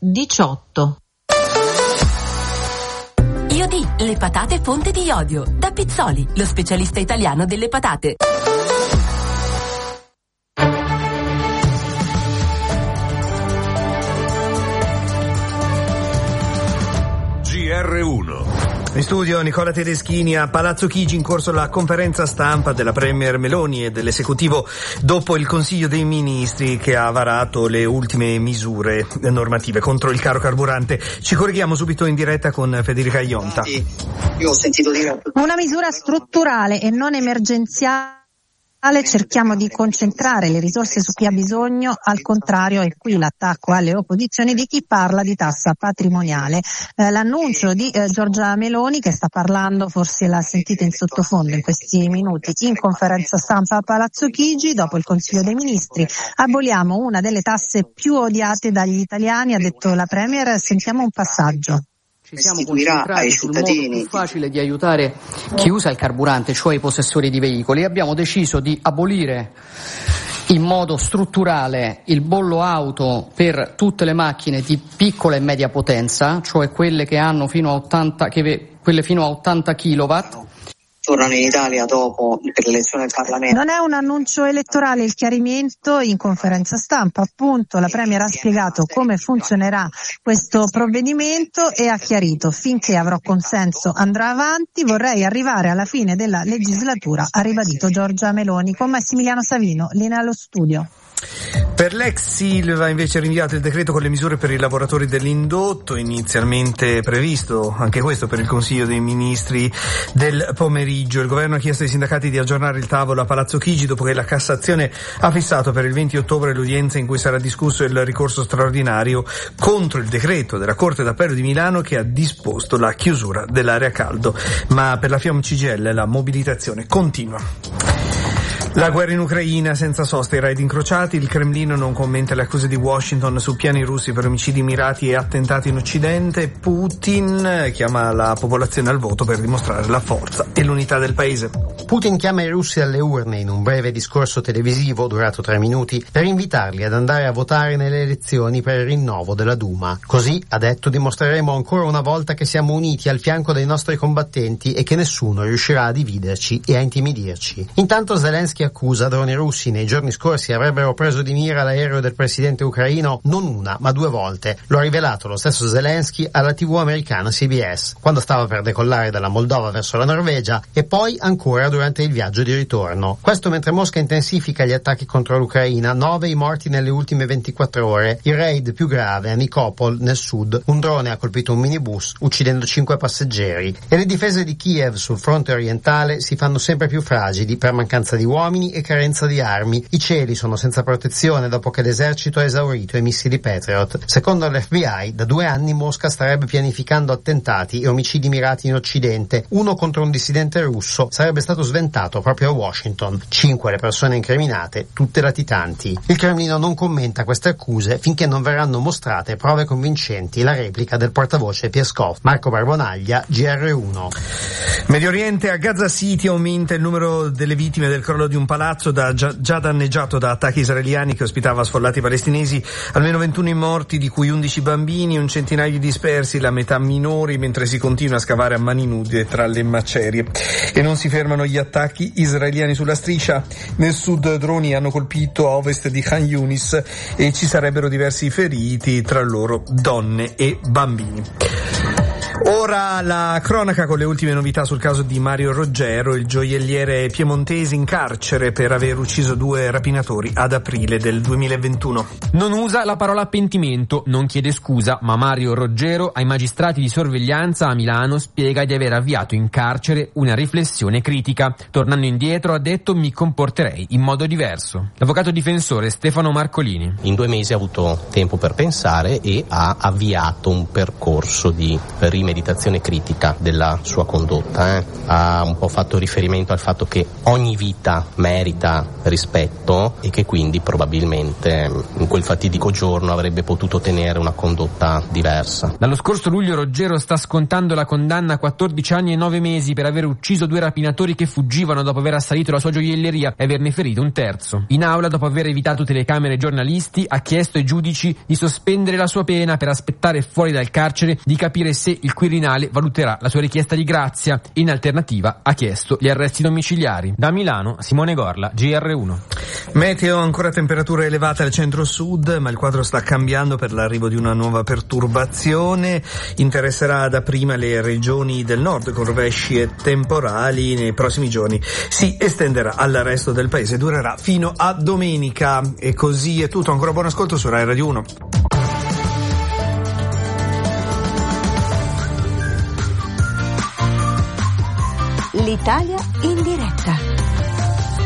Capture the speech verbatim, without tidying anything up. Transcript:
diciotto. Iodi, le patate fonte di iodio. Da Pizzoli, lo specialista italiano delle patate. G R uno. In studio Nicola Tedeschini. A Palazzo Chigi in corso la conferenza stampa della Premier Meloni e dell'esecutivo dopo il Consiglio dei Ministri che ha varato le ultime misure normative contro il caro carburante. Ci colleghiamo subito in diretta con Federica Ionta. Io ho sentito dire una misura strutturale e non emergenziale. Cerchiamo di concentrare le risorse su chi ha bisogno, al contrario è qui l'attacco alle opposizioni di chi parla di tassa patrimoniale. Eh, l'annuncio di eh, Giorgia Meloni, che sta parlando, forse l'ha sentita in sottofondo in questi minuti, in conferenza stampa a Palazzo Chigi dopo il Consiglio dei Ministri. Aboliamo una delle tasse più odiate dagli italiani, ha detto la Premier. Sentiamo un passaggio. Ci siamo concentrati sul modo più facile di aiutare chi usa il carburante, cioè i possessori di veicoli. Abbiamo deciso di abolire in modo strutturale il bollo auto per tutte le macchine di piccola e media potenza, cioè quelle che hanno fino a ottanta, che, quelle fino a ottanta chilowatt. Tornano in Italia dopo per l'elezione del Parlamento. Non è un annuncio elettorale il chiarimento in conferenza stampa, appunto la Premier ha spiegato come funzionerà questo provvedimento e ha chiarito: finché avrò consenso andrà avanti, vorrei arrivare alla fine della legislatura, ha ribadito Giorgia Meloni. Con Massimiliano Savino, linea allo studio. Per l'ex Silva invece è rinviato il decreto con le misure per i lavoratori dell'indotto, inizialmente previsto anche questo per il Consiglio dei Ministri del pomeriggio. Il governo ha chiesto ai sindacati di aggiornare il tavolo a Palazzo Chigi dopo che la Cassazione ha fissato per il venti ottobre l'udienza in cui sarà discusso il ricorso straordinario contro il decreto della Corte d'Appello di Milano che ha disposto la chiusura dell'area caldo. Ma per la FIOM C G I L la mobilitazione continua. La guerra in Ucraina senza sosta, i raid incrociati, il Cremlino non commenta le accuse di Washington su piani russi per omicidi mirati e attentati in Occidente. Putin chiama la popolazione al voto per dimostrare la forza e l'unità del paese. Putin chiama i russi alle urne in un breve discorso televisivo durato tre minuti per invitarli ad andare a votare nelle elezioni per il rinnovo della Duma. Così, ha detto, dimostreremo ancora una volta che siamo uniti al fianco dei nostri combattenti e che nessuno riuscirà a dividerci e a intimidirci. Intanto Zelensky accusa droni russi nei giorni scorsi avrebbero preso di mira l'aereo del presidente ucraino non una ma due volte. Lo ha rivelato lo stesso Zelensky alla tivù americana C B S quando stava per decollare dalla Moldova verso la Norvegia e poi ancora durante il viaggio di ritorno. Questo mentre Mosca intensifica gli attacchi contro l'Ucraina, nove i morti nelle ultime ventiquattro ore. Il raid più grave a Nikopol nel sud, un drone ha colpito un minibus uccidendo cinque passeggeri e le difese di Kiev sul fronte orientale si fanno sempre più fragili per mancanza di uomini e carenza di armi. I cieli sono senza protezione dopo che l'esercito ha esaurito i missili Patriot. Secondo l'F B I, da due anni Mosca starebbe pianificando attentati e omicidi mirati in Occidente. Uno contro un dissidente russo sarebbe stato sventato proprio a Washington. Cinque le persone incriminate, tutte latitanti. Il Cremlino non commenta queste accuse finché non verranno mostrate prove convincenti. La replica del portavoce Peskov. Marco Barbonaglia, G R uno. Medio Oriente, a Gaza City aumenta il numero delle vittime del crollo di un palazzo da, già, già danneggiato da attacchi israeliani che ospitava sfollati palestinesi. Almeno ventuno i morti, di cui undici bambini, un centinaio di dispersi, la metà minori, mentre si continua a scavare a mani nude tra le macerie. E non si fermano gli attacchi israeliani sulla striscia. Nel sud droni hanno colpito a ovest di Khan Yunis e ci sarebbero diversi feriti, tra loro donne e bambini. Ora la cronaca con le ultime novità sul caso di Mario Roggero, il gioielliere piemontese in carcere per aver ucciso due rapinatori ad aprile del duemilaventuno. Non usa la parola pentimento, non chiede scusa, ma Mario Roggero ai magistrati di sorveglianza a Milano spiega di aver avviato in carcere una riflessione critica. Tornando indietro ha detto: mi comporterei in modo diverso. L'avvocato difensore Stefano Marcolini. In due mesi ha avuto tempo per pensare e ha avviato un percorso di rimediazione premeditazione critica della sua condotta. Eh. Ha un po' fatto riferimento al fatto che ogni vita merita rispetto e che quindi probabilmente in quel fatidico giorno avrebbe potuto tenere una condotta diversa. Dallo scorso luglio Roggero sta scontando la condanna a quattordici anni e nove mesi per aver ucciso due rapinatori che fuggivano dopo aver assalito la sua gioielleria e averne ferito un terzo. In aula, dopo aver evitato telecamere e giornalisti, ha chiesto ai giudici di sospendere la sua pena per aspettare fuori dal carcere di capire se il Quirinale valuterà la sua richiesta di grazia. In alternativa ha chiesto gli arresti domiciliari. Da Milano, Simone Gorla, G R uno. Meteo, ancora temperature elevate al centro-sud, ma il quadro sta cambiando per l'arrivo di una nuova perturbazione. Interesserà dapprima le regioni del nord con rovesci e temporali. Nei prossimi giorni si estenderà al resto del paese, durerà fino a domenica. E così è tutto, ancora buon ascolto su Rai Radio uno. L'Italia in diretta.